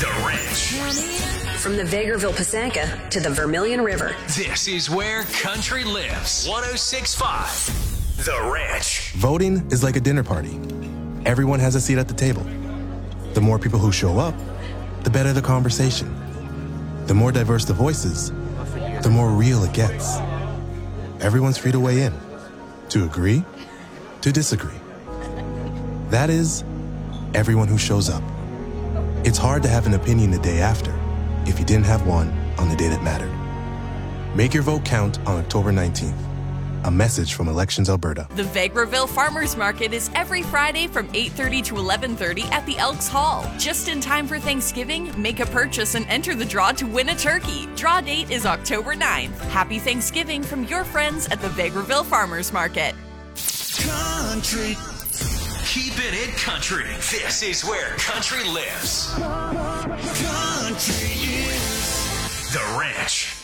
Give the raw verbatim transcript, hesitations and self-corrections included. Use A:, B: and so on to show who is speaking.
A: The Ranch.
B: From the Vegreville Pisanka to the Vermilion River.
A: This is where country lives. one oh six point five. The Ranch.
C: Voting is like a dinner party. Everyone has a seat at the table. The more people who show up, the better the conversation. The more diverse the voices, the more real it gets. Everyone's free to weigh in, to agree, to disagree. That is, everyone who shows up. It's hard to have an opinion the day after if you didn't have one on the day that mattered. Make your vote count on October nineteenth. A message from Elections Alberta.
D: The Vegreville Farmers Market is every Friday from eight thirty to eleven thirty at the Elks Hall. Just in time for Thanksgiving, make a purchase and enter the draw to win a turkey. Draw date is October ninth. Happy Thanksgiving from your friends at the Vegreville Farmers Market.
A: Country. Keeping it country. This is where country lives. Country is The Ranch.